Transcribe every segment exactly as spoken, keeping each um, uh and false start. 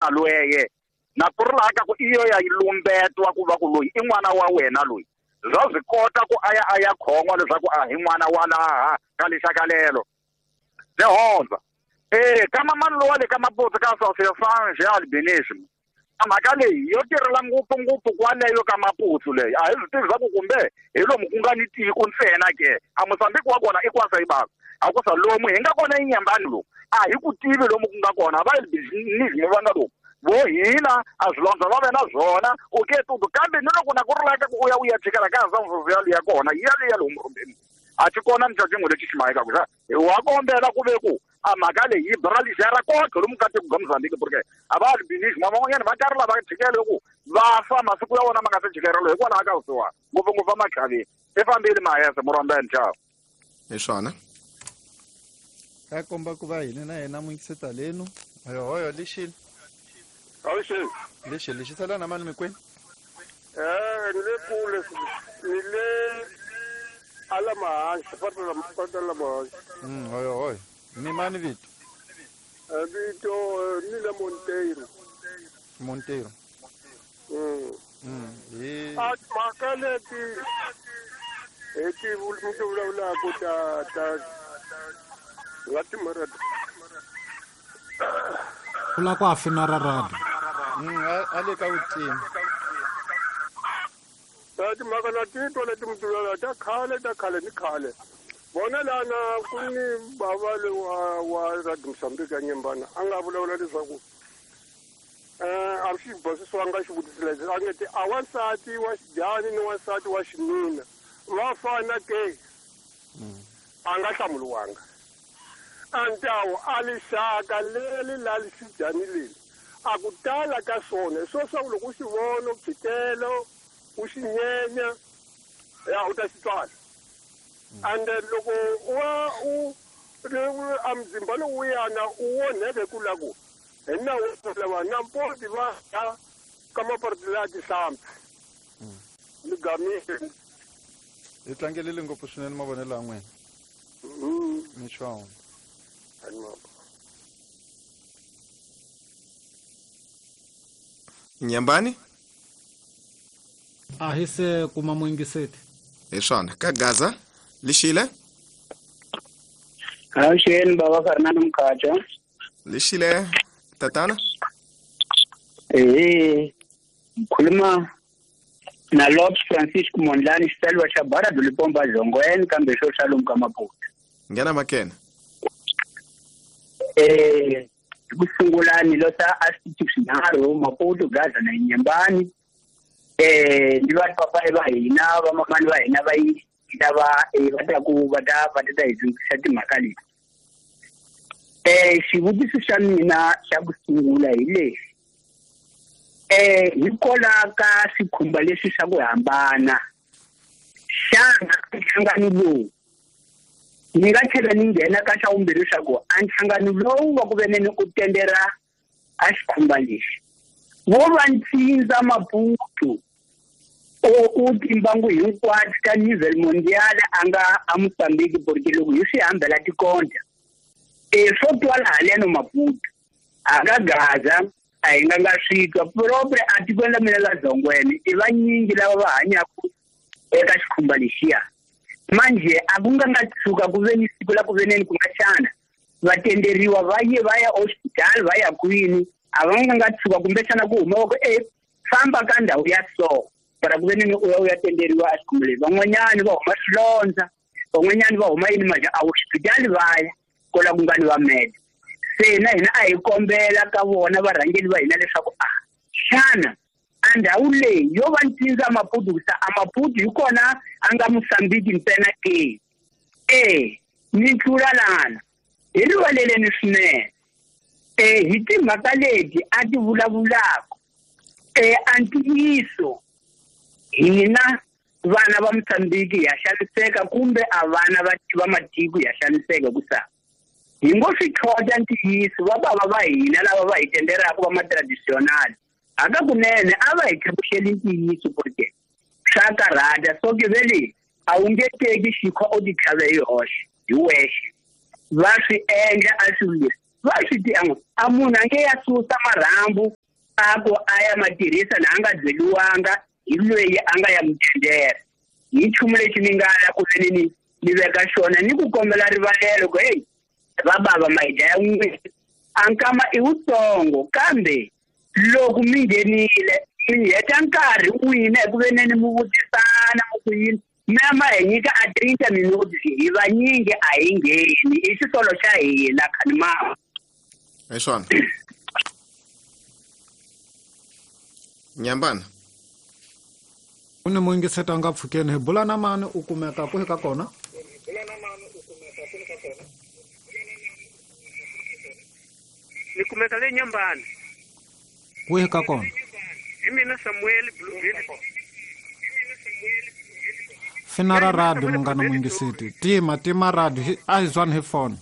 wena loye na ku ri laha ka ku iyo ya lumbetwa ku va ku loyi i n'wana wa wena loyi za swi kota ku aya aya khongwa leswaku a hi n'wana wa laha ka lexaka lelo lehonza eh kama mani lowa le ka maputsu ka association ya albinism mhaka leyi yo tirhela ngopfungopfu kwaleyo ka maputsu leyi a hi swi tivi swa ku kumbe hi lomu ku nga ni tiko ntsena ke a Mozambique wa kona i kwasa yi baka a ku sa lomu hi nga kona inyambani lowu a hi ku tivi lomu ku nga kona va albinism va nga lomu vo hina a swilondza va ve na zwona u ke tutu kambe ni loko na ku ri laka ku u ya u ya chikela ka nsamvuvu ya kona ya leya lomu rhumbeni a ti kona mjajingo lexi xi mayeka ku xa wa kombela ku ve ku a mhaka leyi yi bralisha ra kotlhe lomu ka tiko ga Mozambique porque a va albinism van'wanyana va karhi lava chikele ku va fa masiku ya vona ma nga se chikerelo hikwalaho ka vusiwana ngopfungopfu va machaveni i fambile mahese murhombeni chao hi swona ka komba ku va hini na yena muingiseta lenu hoyo lixile Aweshe. Lexi lexi sala na mani mikweni? Eh, ni le kule ni le ala mahansi pata la pata la mahansi. Mm, hoyo hoyo. Ni mani vito? Eh, vito ni le Monteiro. Monteiro. Mm. Mm. E Ah, makale ti e ti vulmuto la la ko ta ta ngati marata. Kula kwa finara radio. Mm, ale ka utima. Tati makala ti to le tumtula ta khale ta khale ni khale. Bona lana kuni baba le wa wa Radio Mozambique nyembana anga vulavula leswaku eh a swi bosi swanga xi vutisile a nge ti a wansati wa xidiyani ni wansati wa xinuna va fana ke a nga hlamuriwanga antawo alixaka leli la lixidiyani leli a ku tala ka swona swo swa loko u xi vona u khitelo u xi nyenya ya u ta xi twala and loko wa u a mzimba lowu yana u wonheke ku la ku hi nawu lava na mpoti va ya ka mapariti la tihlampfi ni gamile hi tlangelile ngopfu swinene mavonelo ya n'wina mi swona Nyambani a hi se kuma muingiseti hi swona ka Gaza lixile Awusheni baba Fernando Mkhatsha lixile tatana eh khuluma na Lobs Francisco Mondlani Stelwa Shabara Dulipomba Zongweni kambe sho Shalom Kamaputa ngena makena eh kusungula ni lota institution haro Maputo Gaza na Nyambani eh ndi vatu papa eva hina va mamani va hina va yi lava va ku va ta va ta izisa timhaka leti eh xivutiso xa mina xa ku sungula hi lexi eh hi kola ka sikhumba leswi swa ku hambana xana nhlangano lowu ni nga tlhela ni nghena ka xa vumbirhi swa ku a nhlangano lowu wa ku veneni u tendera a xikhumba lexi wo va ntsindza Maputo o timbangu hinkwato ka level mondial anga a Mozambique porque loko hi swi hambela tikonta e swo twala haleno Maputo aka Gaza a hi nga nga switwa proprio a tikweni mina la Zongweni i vanyingi lava va hanyaka eka xikhumba lexiya manje a ku nga nga tsuka ku veni siku la ku veneni ku nga xana va tenderiwa va ye va ya hospital va ya kwini a va nga nga tsuka kumbe xana ku huma ku e famba ka ndhawu ya so para ku veneni u ya u ya tenderiwa a xikhumba leyi van'wanyani va huma swilondza van'wanyani va huma yini maja a hospital va ya kola ku nga ni va med se na hina a hi kombela ka vona varhangeli va hina leswaku a xana a ndhawu leyi yo va ntsindza Maputo kusa a Maputo hi kona a nga Mozambique ntsena ke eh ni tlula lana hi rivaleleni swinene eh hi timhaka leti a ti vulavulaka eh antiyiso hina vana va Mozambique ya xaniseka kumbe a vana va va matiko ya xaniseka kusa hi ngo swi tlhota ntiyiso va bava va hina lava va hi tenderaka va matraditional aka kunene a va hi tlhavuxeli ntiyiso porque swa karhata so ke vele a wu nge teki xikho o ti tlhave hi hoxe hi wexe va swi endla a swi va swi ti a munhu a nge ya susa marhambu ako aya matirhisa na anga byeliwanga hi loyi a nga ya mutendera hi nchumu lexi mi nga ya ku veni ni ni veka xona ni ku kombela rivalelo ku hey va bava mayidya ya n'wina ankama i wutsongo kambe loko mi nghenile mi heta nkarhi wina hi ku veneni mi vutisana mu ku yini nama hi nyika a thirty minuti hi vanyingi a hi ngheni i xisolo xa hina khani mama hi swona Nyambana u ni muingiseta a nga pfukeni hi bula na mani u kumeka kwihi ka kona ni kumeka le Nyambana kwihi ka kona hi mina Samuel Blueville finara radio munghana muingiseti tima tima radio a hi zwani hi phone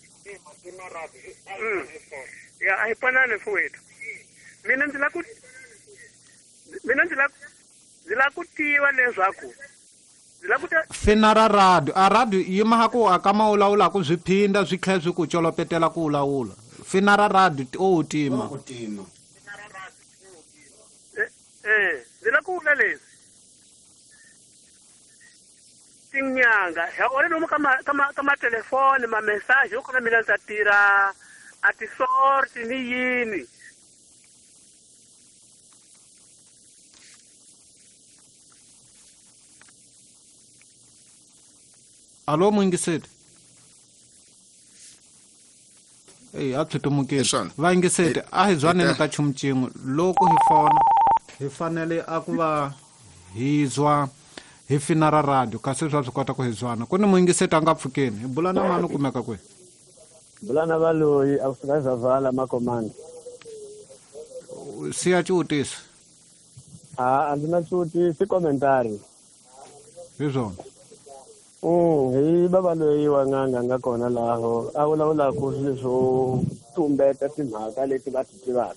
ya a hi panane fuwethu mina ndzi la ku mina ndzi la ndzi la ku tiva leswaku ndzi la ku finara radio a radio yi maha ku aka mawulawula ku byi phinda byi tlhela byi ku colopetela ku wulawula finara radio o tima eh ndzi la ku vula leswi tinyanga ya ole lomu kama kama kama telefoni ma message ukona mina ndza tira a ti sort ni yini alo muingiseti eyi a tlhutumukile vaingiseti a hi zwaneni ka chumu chin'we loko hi fona hi fanele a ku va hi zwa hi finara radio kasi swa swi kota ku hi zwana ku ni muingiseti a nga pfukeni hi bula na mani u kumeka kwihi bula na valoyi a kusuka Zavala makomanda siya ciwutisi a a ndzi na ciwutisi komentari hi zwona um hi bava loyi wa n'anga nga kona laho a vulavula ku swilo swo tumbeta timhaka leti va ti tivaka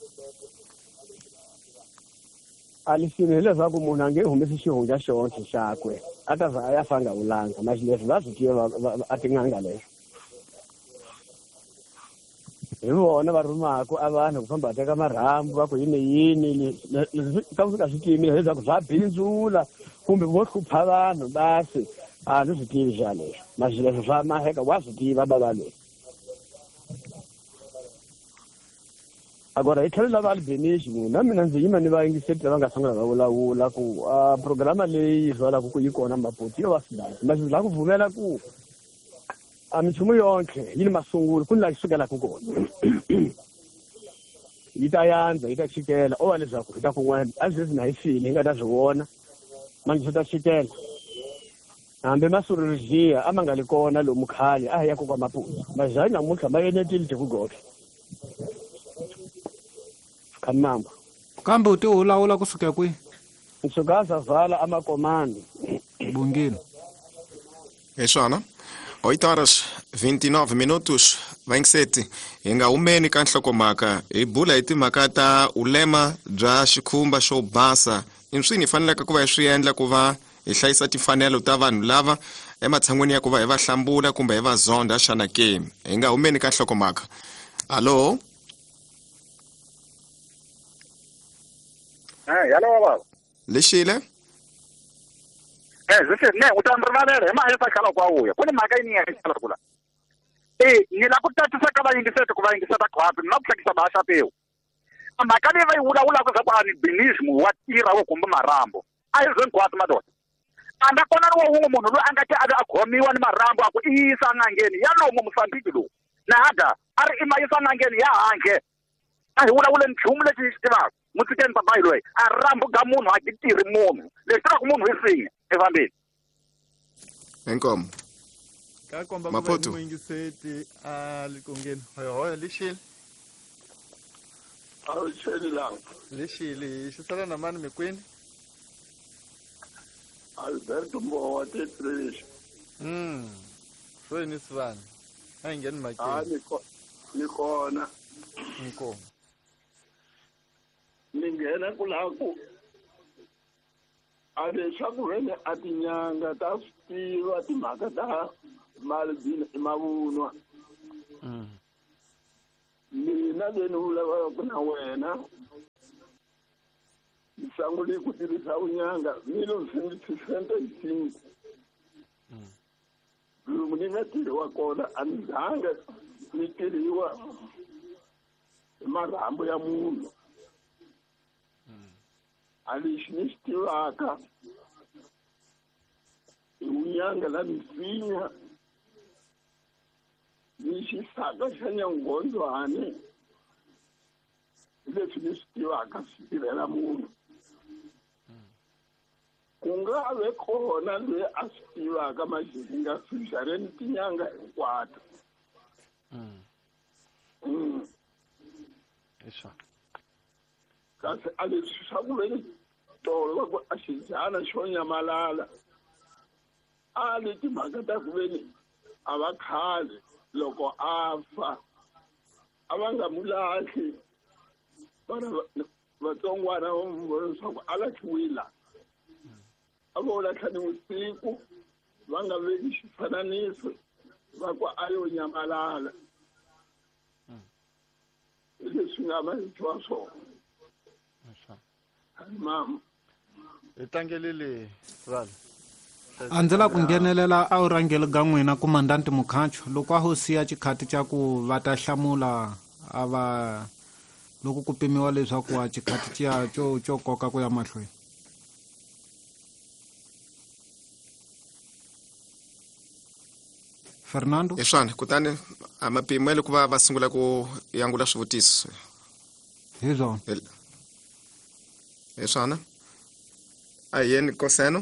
a lexini hileswaku munhu a nge humesi xihundla xonxe xakwe a ta za a ya fanga wulanga ma leswi va swi tiva a tin'anga leswo hi vona va rumaku a vanhu ku famba teka marhambu va ku yini yini ka ku fika swi timile leswaku bya bindzula kumbe vo hlupha vanhu basi a ni swi tivi xa leswi ma swi leswi swa maheka wa swi tiva bava loyi agora hi tlhelela va albenishi munhu na mina ndzi yima ni va yingiseti lava nga sungula va vulavula ku a programa leyi zwalaku ku yi kona mapoti yo va sidasi ma swi la ku vhumela ku a minchumu yonke yini masungulo ku ni la kusukelaku kona yi ta yandza yi ta chikela o va leswaku hi ta kun'wana a sweswi na hi file hi nga ta swi vona manji swi ta chikela hambi masuririjiya a ma nga li kona lomu khale a hi ya kokwa maputi mazhanyi namuntlha ma enetile tikugoke khani mamba kambe u ti wulawula kusuka kwihi nsuka Zavala a makomando bungini hi swona oito horas vinte e nove minutos vaingiseti hi nga humeni ka nhlokomhaka hi bula hi timhaka ta ulema bya xikhumba xo basa i swini hi faneleke ku va hi swi endla ku va hi hlayisa timfanelo ta vanhu lava ematshan'wini ya ku va hi va hlambula kumbe hi va zonda xana ke hi nga humeni ka nhlokomhaka alo eh yalo baba lexile eh zise ne utamrivalele hi mahesa khala kwa uya kuni mhaka yini ya khala kula eh ni la ku tatisa ka vayingiseti ku vayingiseta khwapi na ku hlekisa bahasha pewu mhaka leyi va yi wulawula ku ku albinism wa tira wo kumbe marambo a yi zweni khwati madoda anda kona ni wo wun'we munhu loyi a nga ti a khomiwa ni marambo a ku i yisa n'angeni ya lomu Mosambiki lowu na hada a ri i ma yisa n'angeni ya handle a hi wulawuleni nchumu lexi hi xi tivaka mutsikeni papayi loyi a rambo ga munhu a ki tirhi munhu leswi tiraka munhu hi sinye efambeni enkomo ka komba Maputo. ku muingiseti a likongeni hoyo hoyo lixile a ri cheni langa lixile hi xisala na mani mikwini Alberto Mbowa tetrish mm so ni sivana a ngeni a makeni ni ko ni kona inkomo ni nghena ku laha ku a leswaku vene a tinyanga ta swi tiva timhaka ta malibini i mavunwa mm mina leni vulavulaka na wena sanguli ku tirhisa unyanga milo seventy-senta eighteen lomu ni nga tirhiwa kona a ni zanga ni tirhiwa hi marhambu ya munhu a lexi ni xi tivaka hi unyanga la misinya ni xisaka xa nyangondzwane leswi ni swi tivaka swi tirhela munhu ku nga ve kona loyi a swi tivaka maxi nga swibyareni tinyanga hinkwato kasi a leswi swa ku veni tolo va ku a xidyana xo nyamalala a le timhaka ta ku veni a va khale loko a fa a va nga mu lahli vana vatsongwana va mu vona leswaku a lahliwile a vo lahla ni vusiku va nga veki xifananiso va ku a yo nyamalala hi leswi nga va hitiwa swona mama hi tlangelile vala a ndzi la ku nghenelela a wu rhangeli ka n'wina kumandanti Mukhacho loko a ho siya chikhati cha ku va ta hlamula a va loko ku pimiwa leswaku wa chikhati chiya cho cho koka ku ya mahlweni Fernando hi swona kutani a mapimelo ku va va sungula ku yangula swivutiso hi swona hi swona a yeni Koseno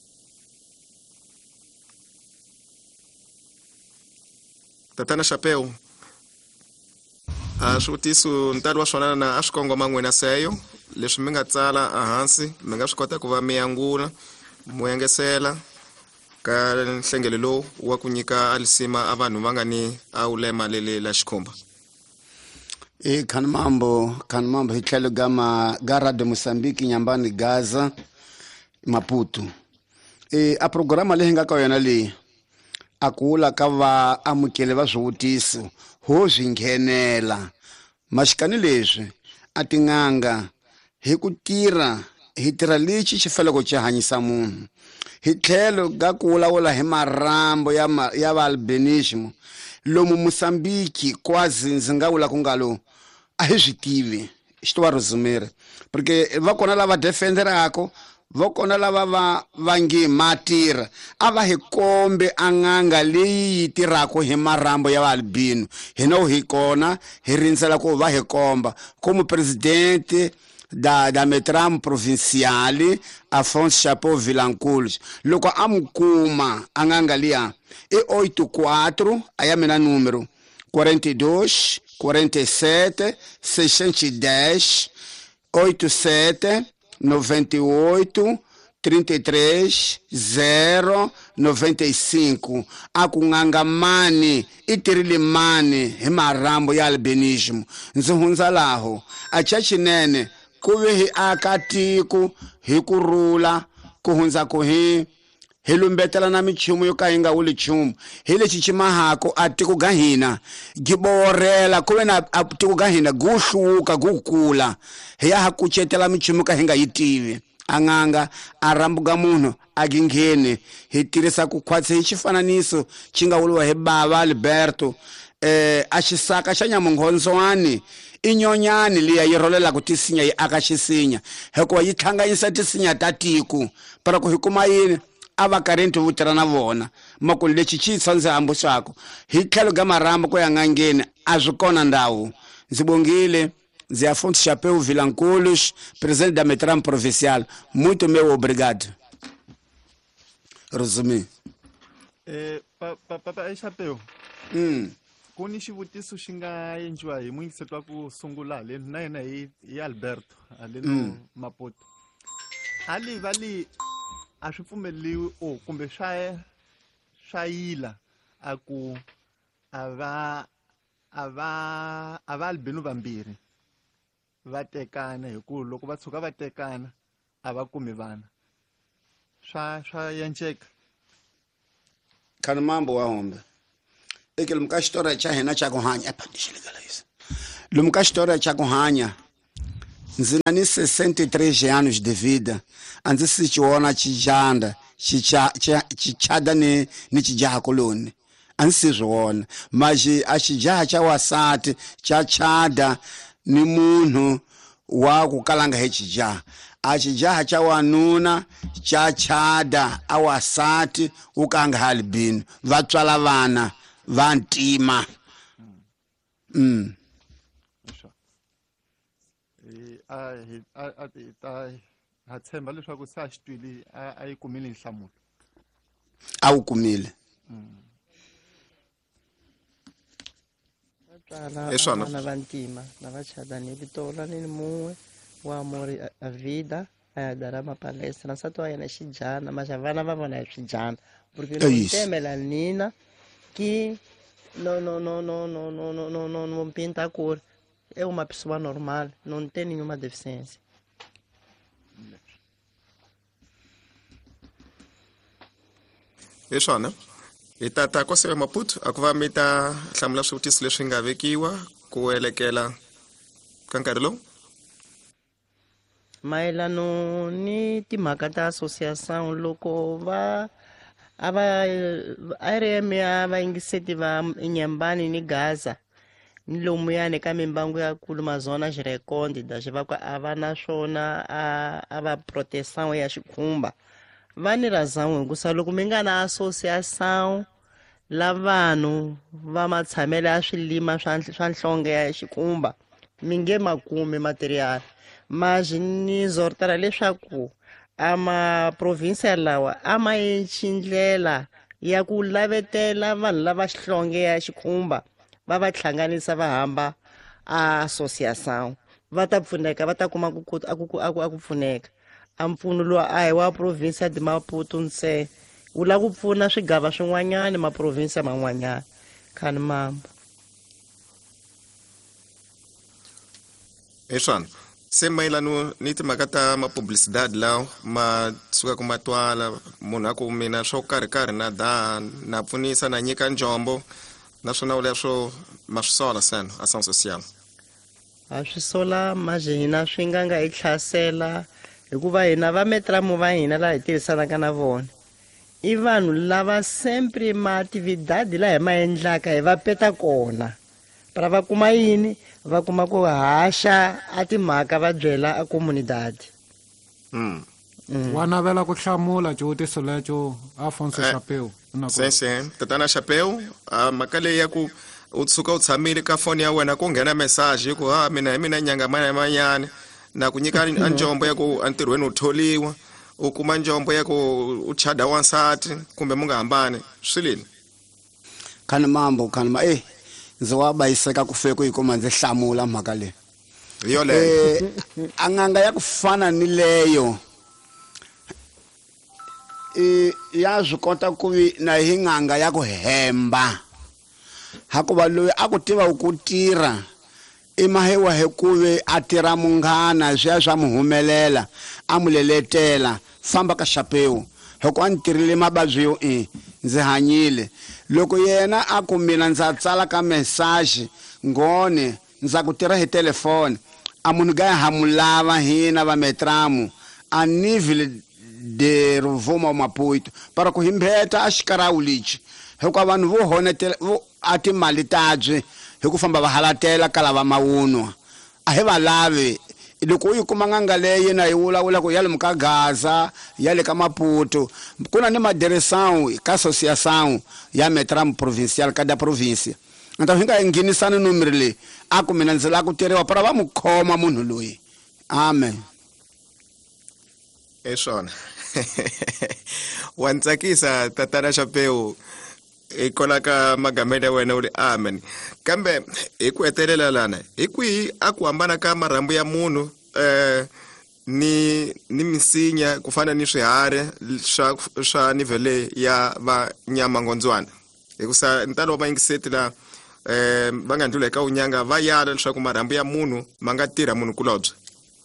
tatana Chapeu a swivutiso ntalo wa swona na a swi kongoma n'wina seyo leswi mi nga tsala ehansi mi nga swi kota ku va mi yangula mu yengesela ka nhlengelo lowu wa ku nyika alisima a vanhu va nga ni a ulema lele la xikhumba e Khanimambo Khanimambo hi tlhelo gama gara de Mozambique Nyambani Gaza Maputo e a programa leyi nga ka yona leyi a kula ka va amukele va swivutiso ho swi nghenela maxikani leswi a tin'anga hi ku tirha hi tirha lexi xi faneleke xi hanyisa munhu hi tlhelo ga ku vulavula hi marhambo ya ma, ya va albinismo lomu Mozambique quasi ndzi nga vula ku ngalo a hi swi tivi xi to va resumere porque va kona lava defenderako va kona lava va vangi matirha a va hi kombe anganga leyi tirhako hi marhambo ya albino hina hi kona hi rindzela ku va hi komba como presidente da da Metram provinciale Afonso Chapeu Vilanculos loko amukuma anganga liya e oito quatro aya mina número quarenta e dois quarenta e sete seiscentos e dez oitenta e sete noventa e oito trinta e três zero noventa e cinco a ku nganga mani i tirhile mani hi marhambo ya albinismo ndzi hundza laho a chachinene ku ve hi aka tiko hi kurhula ku hundza ku hi hi lumbetela na michumu yo ka yi nga wuli chumu hi lexi chimahako a tiko ga hina giborela ku ve na a tiko ga hina gu hluka gu kula hi ya ha kucetela michumu ka hi nga yi tivi anganga a rambuga munhu a gingheni hi tirhisa ku khwatse hi xifananiso xi nga vuliwa hi bava Alberto eh a xisaka xa nyamonghondzwani inyonyani liya yi rolela ku tisinya yi aka xisinya hikuva yi tlhanganyisa tisinya ta tiko para ku hi kuma yini a va karenti vutira na vona maku lexi xi tsandze hambuswako hi tlhelo ga marhambo ku ya ngangeni a swi kona ndawu ndzi bongile ndzi Afonso Chapeu Vilanculos presidente da Metram provincial muito meu obrigado resume eh papa pa, Chapeu mm ku ni xivutiso xi nga endliwa hi muingiseto wa ku sungula haleni na yena hi, hi Alberto haleni mm. Maputo ali vali a swi pfumeleliwi o kumbe swa swa yila a ku a va a va a va albino vambirhi va tekana hi ku loko va tshuka va tekana a va kumi vana swa swa yanceka Khanimambo wa hombe eke lomu ka xitori xa hina xa ku hanya ephandixilekalaisa lomu ka xitori xa ku hanya ndzi na ni sesenta-três anos de vida a ndzi si xiwona xijanda xichada ni ni xijaha koloni a ndzi si swi vona maji a xijaha xa wasati xa chada ni munhu wa ku kalanga he xijaha a xijaha xa wanuna xa chada a wasati u ka nga halibini va tswala vana va ntima mm a a a a tshemba leswaku sa xitwili a yi kumile nhlamulo a wu kumile Eswana na vantima na vachadani vitola ni muwe wa mori a vida a dara mapalestra na sato yana xijana machavana va vona xijana porque no temela nina que no no no no no no no no no não pinta a cor é uma pessoa normal não tem nenhuma deficiência. Eswana hi ta ta kwasiwa Maputo a ku va mi ta hlamula swivutiso leswi nga vekiwa ku elekela ka nkarhi lowu mayelano ni timhaka ta associação loko va a va a ri ya vayingiseti va Nyembani ni Gaza ni lomuyani ka mimbangu ya kulu mazona xirekondi da xiva ku a va na swona a va proteção ya xikhumba va ni razan'we hikusa loko mi nga na associação la vanhu va matshamelo ya swilima swa nhlonge ya xikhumba mi nge makumi material mas ni zortara leswaku a maprovinsia lawa a ma endli ndlela ya ku lavetela vanhu lava xilonge ya xikhumba va va hlanganisa va hamba a associação va ta pfuneka va ta kuma ku a ku pfuneka a mpfuno lowu a hi wa provinsia de Maputo nse wu la ku pfuna swigava swin'wanyana maprovinsia man'wanyana khani mambo Eswana se mayelano ni timhaka ta mapublicidade lawa ma suka ku matwala munhu a ku mina swo karhi karhi na da na pfunisa na nyika njombo naswona u leswo ma swi sola sana ação social a swi sola maje hina swi nga nga hi tlhasela hikuva hina va metramu va hina la hi tirhisanaka na vona i vanhu lava sempre ma atividade la hi ma endlaka hi va peta kona para va kuma yini va kuma ku haxa a timhaka va byela a comunidade mm wa navela ku hlamula xivutiso lecho Afonso Chapeu se se tatana Chapeu a mhaka leyi ya ku u tshuka u tshamile ka foni ya wena ku nghena message ku ha mina hi mina nyanga manya manyane na ku nyika njombo ya ku antirhweni u tholiwa u kuma njombo ya ku u chada wansati kumbe mu nga hambani swilini khani mambo khani ma eh ndzi wa bayiseka ku feko yikoma ndzi hlamula mhaka leyi yo leyo eh anganga ya ku fana ni leyo eh ya swi kota ku vi na hi nganga ya ku hemba hakuva loyi a ku tiva ku tirha i mahewa hekuve a tirha munghana swiya swa muhumelela a muleletela famba ka Chapeu hoko a ni tirhile mababyi yo eh ndzi hanyile loko yena a ku mina ndza tsala ka message ngone ndza ku tirha hi telefone a munhu ga hamulava hina va metramu a nível de Rovuma Maputo para ku himbeta a xikarawu lexi hikuva vanhu vo honetela a timali tabye hi ku famba va halatela ka lava mawunwa a hi va lavi loko u yi kuma nganga leyi na yi vulavula ku ya le muka Gaza ya le ka Maputo ku na ni madireção ka associação ya metramu provincial ka da província nta hi nga nghenisana numero leyi a ku mina ndzi la ku teriwa para va mu khoma munhu loyi amen Eswana wa ntsakisa tatana Chapeu i kona ka magamele ya wena uli amen kambe hi ku hetelela lana hi kwihi a ku hambana ka marhambu ya munhu eh ni ni misinya ku fana ni swiharhi swa swa nivele ya va nyama ngondzwana hikusa ntalo va yingiseti la eh va nga ndlula eka unyanga va yala leswaku marhambu ya munhu ma nga tirha munhu kulobye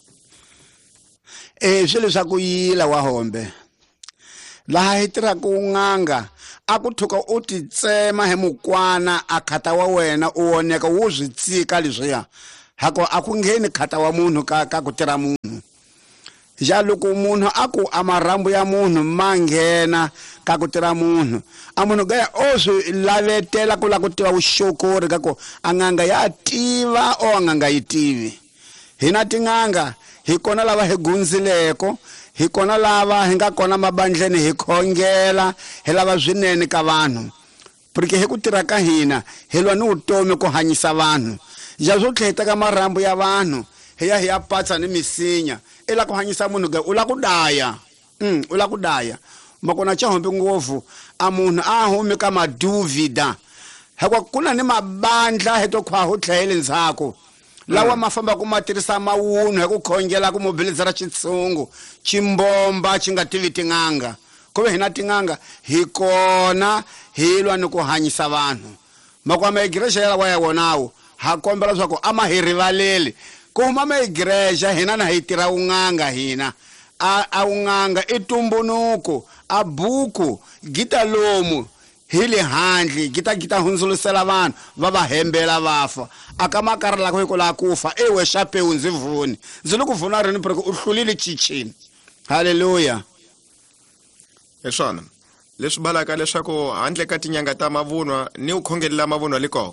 eh swilo swa ku yila wa hombe laha hi tirha ku nganga a ku thuka u ti tsema he mukwana a khata wa wena u woneka wu swi tsika leswiya hako aku ngheni khata wa munhu ka ka ku tirha munhu ja loko munhu aku amarambu ya munhu manghena ka ku tirha munhu a munhu ga o swi lavetela ku la ku tiva vuxokori ka ku anganga ya tiva o anganga yi tivi hina tinganga hi kona lava hi gunzileko hi kona lava hi nga kona mabandleni hi khongela hi lava swinene ka vanhu porque hi ku tirha ka hina hi lwa ni vutomi ku hanyisa vanhu ja swo tlheta ka marambu ya vanhu hi ya hi ya patsa ni misinya ela ku hanyisa munhu ga u la ku daya mm u la ku daya makona cha hombe ngofu a munhu a humi ka maduvida hakwa kuna ni mabandla heto khwa ho tlhele ndzako lawa mafamba ku matirisa mawunhu hi ku khongela ku mobiliza ra xitsungu chimbomba xi nga tivi tinganga kove hina tinganga hi kona hilwa ni ku hanyisa vanhu makwama igreja ya wa ya wonawo ha kombela swa ku ama hi rivaleli ku huma ma igreja hina na hi tira unganga hina a a unganga itumbunuko a buku gita lomu hili handli gita gita hunzulusela vanhu va va hembela vafa akamakara la ku la kufa ewe shape unzivuni zilo kuvuna rini porque uhlulile chichini haleluya eswona leswi balaka leswaku handle ka tinyanga ta mavunwa ni u khongelela mavunwa liko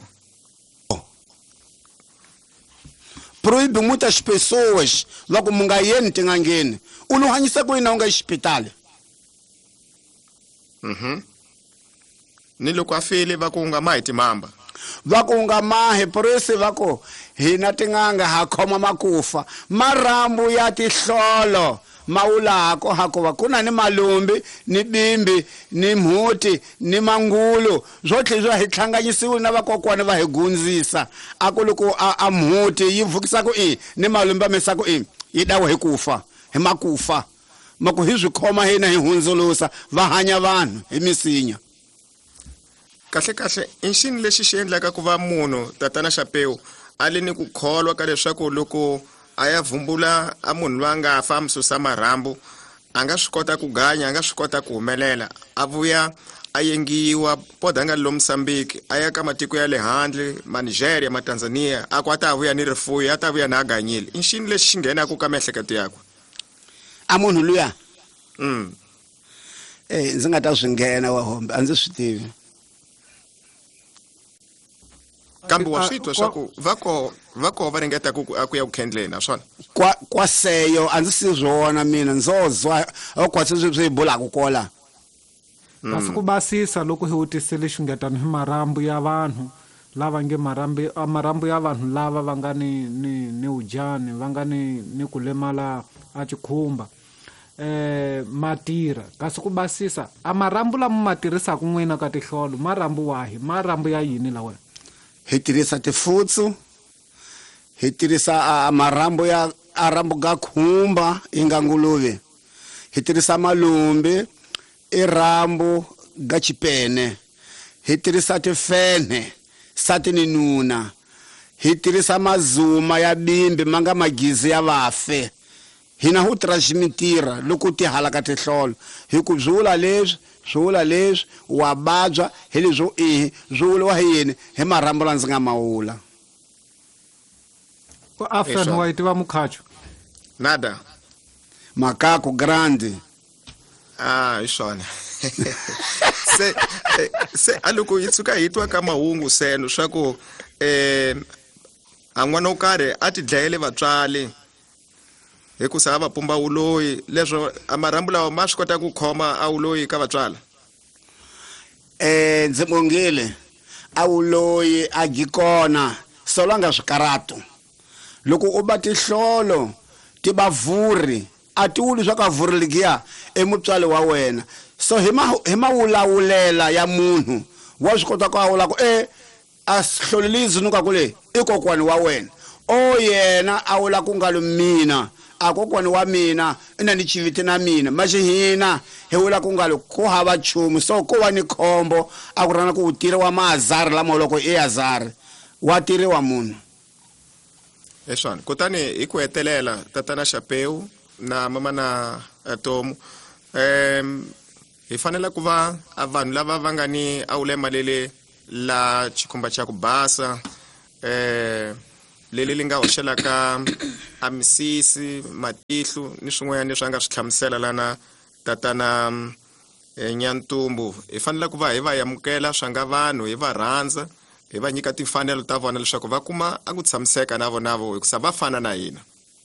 proíbe muitas pessoas va ku munga yeni tingangeni u lu hanyisa ku ina u nga xipitali mhm ni loko afile va ku nga mahi timamba va ku nga mahi porisi va ku hina tinganga ha khoma makufa marambu ya tihlolo mawulako hakuva kuna ni malumbi ni bimbi ni mhuti ni mangulo zotlhe zwa hi tlhanganyisiwe na vakokwana va hi gunzisa aku loko a mhuti yi vukisa ku i ni malumbi amesa ku i yi dawa hi kufa hi makufa maku hi swi khoma hina hi hundzulusa va hanya vanhu hi misinya kahle kahle inxini lexi xi endlaka ku va munhu tatana Xapeu ali ni ku kholwa ka leswaku loko aya vumbula a munhu va nga fa mususa marambu anga swi kota ku ganya anga swi kota ku humelela a vuya a yengiwa podanga lo Mozambique aya ka matiko ya le handle ma Nigeria ma Tanzania a kwata a vuya ni rifuyo ata vuya na ganyile inxini lexi xi nghena ku ka mihleketo yakwe a munhu luya mm eh ndzi nga ta swi nghena wa hombe a ndzi swi tivi kambe wa switwa swa ku vako vako va ringeta ku aku ya ku khendleni naswona kwa kwa seyo a ndzi si zwona mina ndzozwa kwatsi swi swi bula ku kola kasi ku basisa loko hi utisele xingetano hi marambu ya vanhu lava nge marambu marambu ya vanhu lava va nga ni ni ni ujani va nga ni ni ku lemala a chikhumba eh matira kasi ku basisa a marambu lama matirisa ku n'wina ka tihlolo marambu wahi marambu ya yini lawa hi tirisa tifutsu hi tirisa marambu ya arambu ga khumba inganguluve hi tirisa malumbi irambu ga chipene hi tirisa tifene satini nuna hi tirisa mazuma ya bimbi manga magizi ya vafe hina hu tira ximitira loko ti halaka tihlolo hi ku bzula leswi swula leswi wa babya hi leswo i zwula wa yini hi marambu la ndzi nga mawula ko after wa itiva mukhacho nada makaku grande ah iswona se se aloko yitsuka hitwa ka mahungu seno swa ku eh an'wana o karhi a ti dlayele vatswali hi ku sava pumba uloyi leswo amarambu lawa ma swi kota ku khoma a uloyi ka vatswala eh ndzi bongile a uloyi a gikona solanga swikarato loko u ba tihlolo ti bavuri a ti wuli swa ka vuriligiya emutswali wa wena so hi ma hi mawulawulela ya munhu wa swi kota ku awula ku eh a hlolelizi nuka kule i kokwani wa wena o yena awula ku ngalo mina a kokwani wa mina ina ni chiviti na mina mashi hina he wula ku ngalo ku hava chumu so ko wa ni khombo a ku rana ku utire wa mazari lama loko e azari wa tire wa munhu eswani kutani hi ku hetelela tatana Xapeu na mama na Tomu em hi fanele ku va vanhu lava va nga ni awule malele la chikhumba cha ku basa eh leli li nga hoxelaka a misisi matihlu ni swin'wana leswi a nga swi hlamusela lana tatana Nyantumbu hi fanele ku va hi va yamukela swa nga vanhu hi va rhandza hi va nyika timfanelo ta vona leswaku va kuma a ku tshamiseka na vona vo hikusa va fana na hina.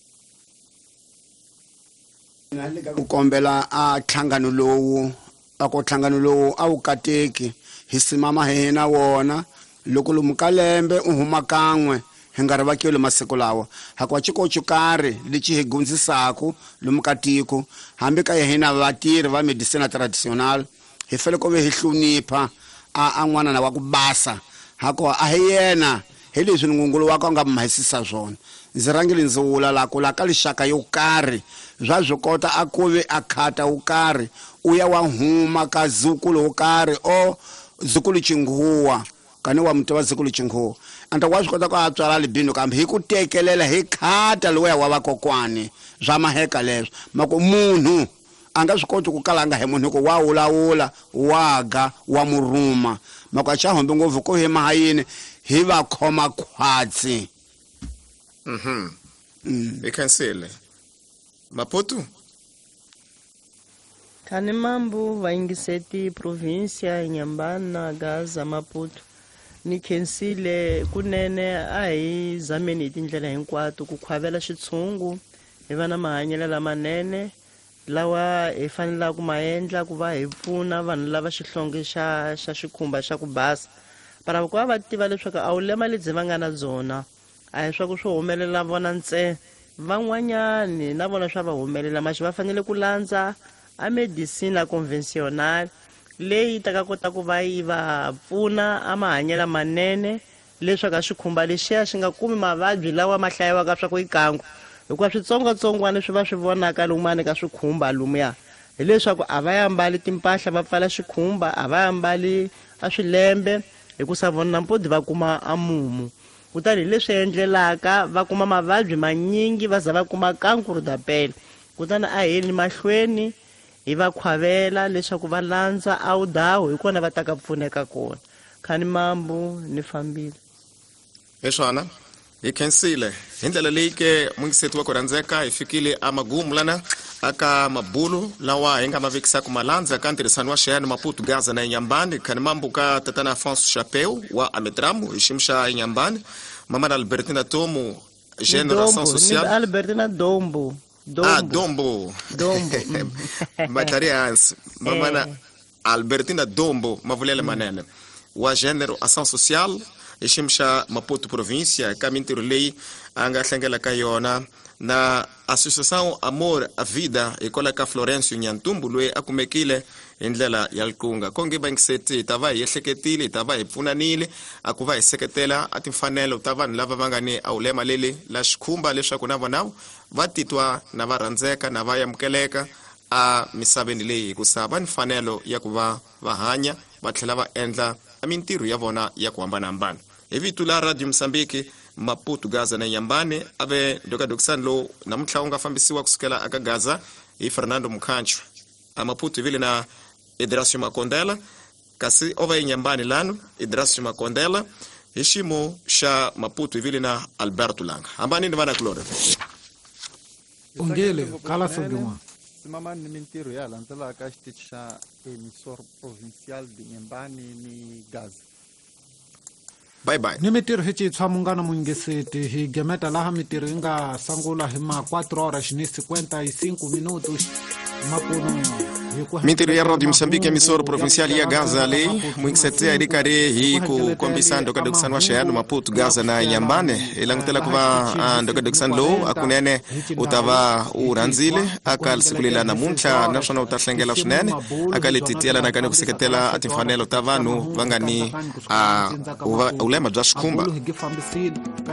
Ku kombela a tlhangano lowu a ko tlhangano lowu a wu kateki hi simama hina wona loko lomu kalembe u huma kan'we hi nga ri vakile masiku lawa hakwa chikochukari lexi hi gundzisaku lomu ka tiko hambi ka hina vatirhi va medicina traditional hi fele ko ve hi hlunipha a an'wana na wa ku basa hako a hi yena hi leswi ngungulo wa ka nga mahisisa swona ndzi rangile ndzi wula la ku la ka lixaka yo karhi zwa zwi kota a kuve a khata wo karhi u ya wa huma ka zukulu wo karhi o zukulu chinguwa kani wa mutwa zukulu chinguwa anta wa swi kota ku a tswala libino kambe hi ku tekelela hi khata loya wa vakokwani zwa maheka leswo mako munhu anga swi koti ku kala anga he munhu ko wa wula wula waga wa muruma mako cha hombe ngopfu ko he mahayini hi va khoma khwatsi. Mhm. Mm. Ekansele. Maputo. Khani mambu vaingiseti provincia Nyambani na Gaza Maputo. Ni khensile kunene a hi zameni hi tindlela hinkwato ku khwavela xitshungu hi va na mahanyelo lamanene lawa hi fanela ku maendla ku va hi pfuna vanhu lava xihlonge xa xa xikhumba xa ku basa para ku va tiva leswaku a wu lema lebyi va nga na byona a hi swa ku swo humelela vona ntse van'wanyani na vona swa va humelela maxi va fanele ku landza a medicina conventional leyi ta ka kota ku va yi va pfuna a mahanyelo manene leswaku a xikhumba lexiya xi nga kumi mavabyi lawa ma hlayiwaka swa ku ikangu hikuva switsongwatsongwana swi va swi vonaka lomuani ka swikhumba lomuya hileswaku a va yambali timpahla va pfala xikhumba a va yambali a swilembe hikusa vona nampodi va kuma a mumu kutani leswi endlelaka va kuma mavabyi manyingi va za va kuma kankuru dapele kutani a heli mahlweni hi va khwavela leswaku va landza a wu dawu hi kona va ta ka pfuneka kona khani mambu ni fambile hi swona hi khensile hi ndlela leyi ke mungiseti wa ku rhandzeka hi fikile a magumu lana aka mabulu lawa hi nga ma vekisaka malandza ka ntirhisano wa xihano Maputo Gaza na Nyambani khani mambu ka tatana Afonso Chapeu wa Ametramu hi ximxa Nyambani mama Albertina Tomu Generação Social Albertina Dombo Dombo. Ah, Dombo. Dombo. Matarians. Mamana eh. Albertina Dombo, mavulele manene. Wa Gênero Ação Social, ishimsha Maputo Província, kamintiro lei anga hlengela ka yona na Associação Amor a Vida ikola ka Florencio Nyantumbu lwe akumekile indlela ya Lkunga. Konge bangiseti tava yehleketile tava ipfunanile akuva iseketela atimfanelo tavanhu lava vangani awulema lele la xikhumba leswaku na vona va titwa na va rhandzeka na va yamukeleka a misaveni leyi hikusa va ni mfanelo ya ku va va hanya va tlhela va endla mintirho ya vona ya ku hambanahambana. Hi vito la Radio Msambiki Maputo Gaza na Nyambani ave Doka Doksan lo namuntlha u nga fambisiwa kusukela aka Gaza hi Fernando Mukhanchu a Maputo vile na Idrasio Makondela kasi ova hi Nyambani lano Idrasio Makondela hi ximo xa Maputo vile na Alberto Langa hambani ni vana Klore ungele kala soduma simama ni mintirho ya landzelaka xitichi xa emissor provincial de Nyambani ni Gaza. Bye bye. Ni mitirho hi tshwa mungana mungeseti hi gemeta laha mitirho inga sangula hi ma quatro horas ni cinquenta e cinco minutos mapuno mintirho ya Radio Msambiki emissor provincial ya Gaza lei mwingiseti ya rikare hi ku kombisa Doka Doksan wa xihano Maputo Gaza na Nyambani ilangutela kuva Doka Doksan lo akunene utava urhandzile aka lisikulela namuntlha naswona utahlengela swinene aka letitiela nakane kuseketela atimfanelo ta vanhu vangani a ulema bya xikhumba.